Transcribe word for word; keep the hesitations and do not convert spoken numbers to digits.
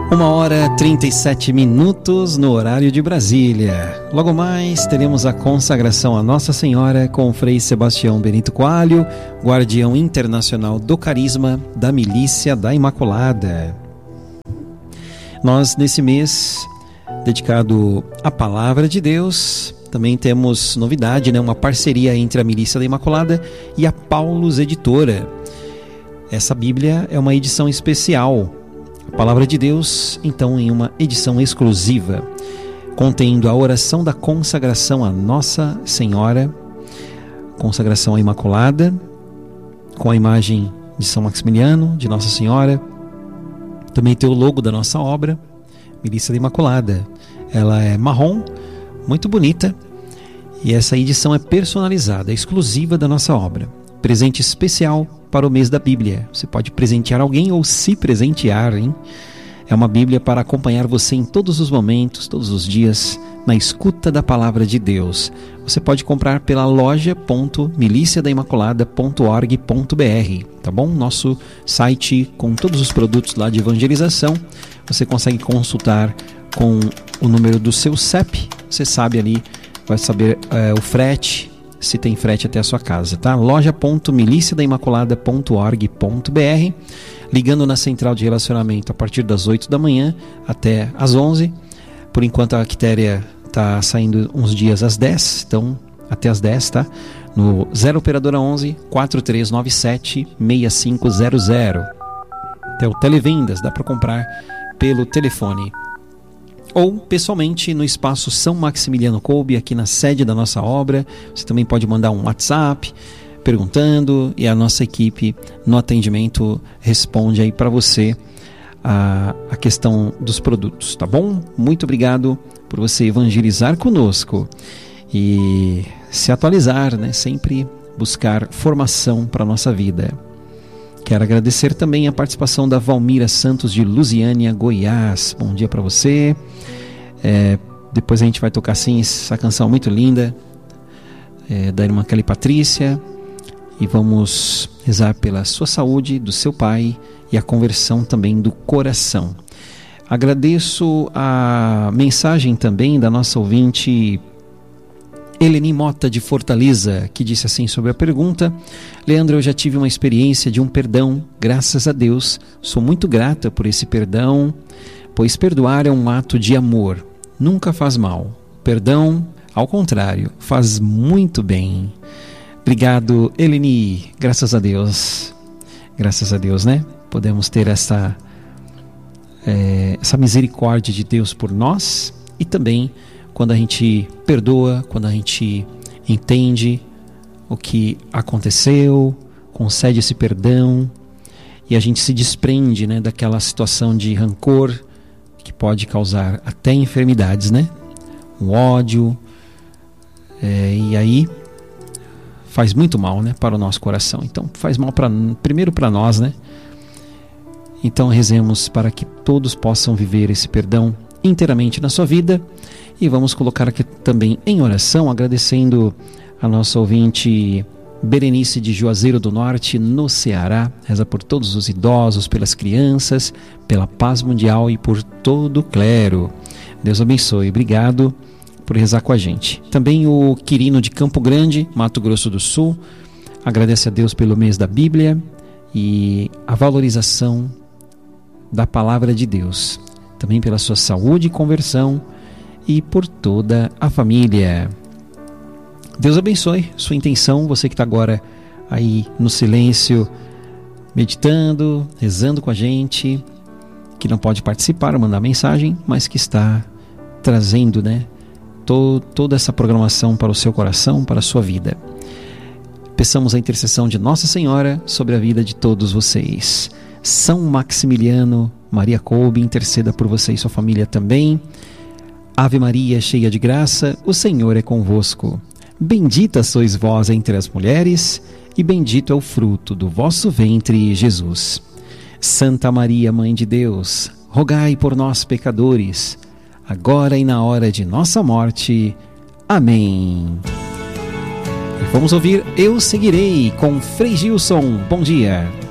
Uma hora e trinta e sete minutos no horário de Brasília. Logo mais teremos a consagração a Nossa Senhora com o Frei Sebastião Benito Coalho, guardião internacional do carisma da Milícia da Imaculada. Nós, nesse mês dedicado à Palavra de Deus, também temos novidade, né? Uma parceria entre a Milícia da Imaculada e a Paulus Editora. Essa Bíblia é uma edição especial. A Palavra de Deus, então, em uma edição exclusiva, contendo a oração da consagração à Nossa Senhora, consagração à Imaculada, com a imagem de São Maximiliano, de Nossa Senhora. Também tem o logo da nossa obra, Milícia da Imaculada. Ela é marrom, muito bonita, e essa edição é personalizada, é exclusiva da nossa obra. Presente especial para o mês da Bíblia. Você pode presentear alguém ou se presentear, hein? É uma Bíblia para acompanhar você em todos os momentos, todos os dias, na escuta da Palavra de Deus. Você pode comprar pela loja ponto milícia da imaculada ponto org ponto br, tá bom? Nosso site com todos os produtos lá de evangelização. Você consegue consultar com o número do seu C E P. Você sabe ali, vai saber é, o frete, se tem frete até a sua casa, tá? loja ponto milícia da imaculada ponto org ponto br, ligando na central de relacionamento a partir das oito da manhã até às onze. Por enquanto a Quitéria está saindo uns dias às dez, então até às dez, tá? No zero operadora onze, quatro três nove sete, seis cinco zero zero. Até o Televendas, dá para comprar pelo telefone. Ou pessoalmente no espaço São Maximiliano Kolbe, aqui na sede da nossa obra. Você também pode mandar um WhatsApp perguntando e a nossa equipe no atendimento responde aí para você a, a questão dos produtos, tá bom? Muito obrigado por você evangelizar conosco e se atualizar, né? Sempre buscar formação para a nossa vida. Quero agradecer também a participação da Valmira Santos de Lusiânia, Goiás. Bom dia para você. É, depois a gente vai tocar sim essa canção muito linda é, da irmã Kelly Patrícia. E vamos rezar pela sua saúde, do seu pai e a conversão também do coração. Agradeço a mensagem também da nossa ouvinte Eleni Mota de Fortaleza, que disse assim sobre a pergunta: Leandro, eu já tive uma experiência de um perdão, graças a Deus, sou muito grata por esse perdão, pois perdoar é um ato de amor, nunca faz mal. Perdão, ao contrário, faz muito bem. Obrigado, Eleni, graças a Deus, graças a Deus, né? Podemos ter essa, é, essa misericórdia de Deus por nós e também quando a gente perdoa, quando a gente entende o que aconteceu, concede esse perdão e a gente se desprende, né, daquela situação de rancor que pode causar até enfermidades, né? Um ódio, é, e aí faz muito mal, né, para o nosso coração. Então faz mal pra, primeiro para nós, né? Então rezemos para que todos possam viver esse perdão inteiramente na sua vida. E vamos colocar aqui também em oração, agradecendo a nossa ouvinte Berenice de Juazeiro do Norte, no Ceará. Reza por todos os idosos, pelas crianças, pela paz mundial e por todo o clero. Deus abençoe. Obrigado por rezar com a gente. Também o Quirino de Campo Grande, Mato Grosso do Sul, agradece a Deus pelo mês da Bíblia e a valorização da Palavra de Deus. Também pela sua saúde e conversão e por toda a família. Deus abençoe sua intenção, você que está agora aí no silêncio, meditando, rezando com a gente, que não pode participar ou mandar mensagem, mas que está trazendo, né, to, toda essa programação para o seu coração, para a sua vida. Peçamos a intercessão de Nossa Senhora sobre a vida de todos vocês. São Maximiliano, Maria Kolbe, interceda por você e sua família também. Ave Maria, cheia de graça, o Senhor é convosco. Bendita sois vós entre as mulheres, e bendito é o fruto do vosso ventre, Jesus. Santa Maria, Mãe de Deus, rogai por nós, pecadores, agora e na hora de nossa morte. Amém. E vamos ouvir Eu Seguirei, com Frei Gilson. Bom dia.